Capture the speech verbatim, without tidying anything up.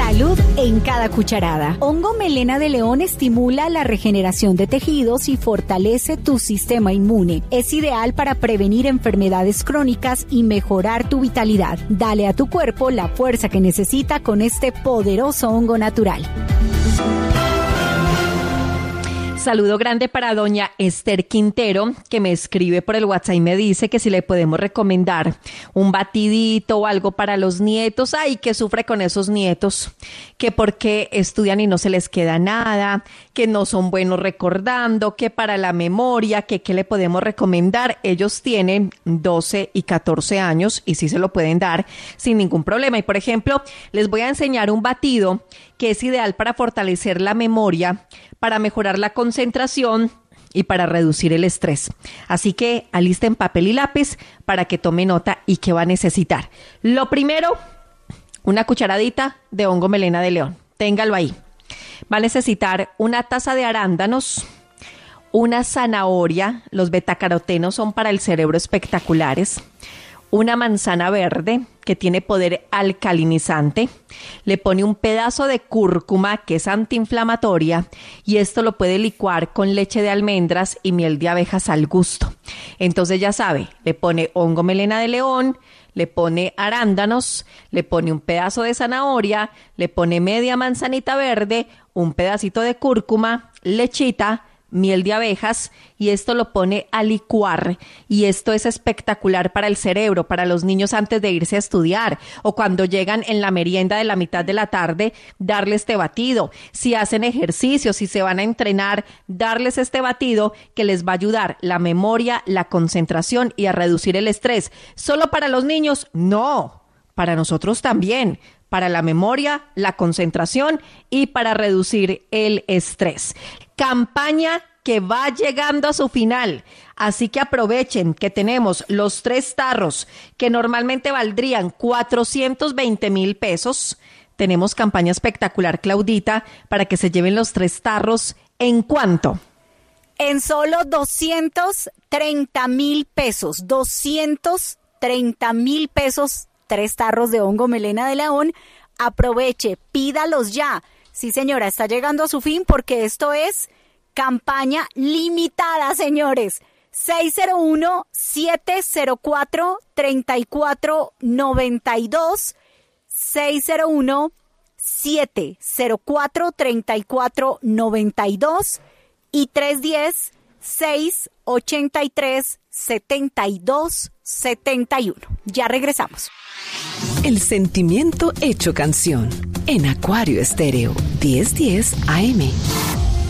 Salud en cada cucharada. Hongo melena de león estimula la regeneración de tejidos y fortalece tu sistema inmune. Es ideal para prevenir enfermedades crónicas y mejorar tu vitalidad. Dale a tu cuerpo la fuerza que necesita con este poderoso hongo natural. Saludo grande para doña Esther Quintero, que me escribe por el WhatsApp y me dice que si le podemos recomendar un batidito o algo para los nietos. Ay, que sufre con esos nietos, que porque estudian y no se les queda nada, que no son buenos recordando, que para la memoria, que qué le podemos recomendar. Ellos tienen doce y catorce años y sí se lo pueden dar sin ningún problema. Y por ejemplo, les voy a enseñar un batido que es ideal para fortalecer la memoria, para mejorar la concentración y para reducir el estrés. Así que alisten papel y lápiz para que tome nota y qué va a necesitar. Lo primero, una cucharadita de hongo melena de león. Téngalo ahí. Va a necesitar una taza de arándanos, una zanahoria, los betacarotenos son para el cerebro espectaculares, una manzana verde que tiene poder alcalinizante, le pone un pedazo de cúrcuma que es antiinflamatoria y esto lo puede licuar con leche de almendras y miel de abejas al gusto. Entonces ya sabe, le pone hongo melena de león, le pone arándanos, le pone un pedazo de zanahoria, le pone media manzanita verde, un pedacito de cúrcuma, lechita, miel de abejas y esto lo pone a licuar y esto es espectacular para el cerebro, para los niños antes de irse a estudiar o cuando llegan en la merienda de la mitad de la tarde, darle este batido. Si hacen ejercicio, si se van a entrenar, darles este batido que les va a ayudar la memoria, la concentración y a reducir el estrés. ¿Solo para los niños? No, para nosotros también. Para la memoria, la concentración y para reducir el estrés. Campaña que va llegando a su final, así que aprovechen que tenemos los tres tarros que normalmente valdrían cuatrocientos veinte mil pesos. Tenemos campaña espectacular, Claudita, para que se lleven los tres tarros. ¿En cuánto? En solo doscientos treinta mil pesos, doscientos treinta mil pesos. Tres tarros de hongo melena de león. Aproveche, pídalos ya. Sí, señora, está llegando a su fin porque esto es campaña limitada, señores. seis cero uno, siete cero cuatro, tres cuatro nueve dos. seis cero uno, siete cero cuatro, tres cuatro nueve dos y tres uno cero, seis ocho tres, siete dos siete uno. Ya regresamos. El sentimiento hecho canción en Acuario Estéreo diez diez A M.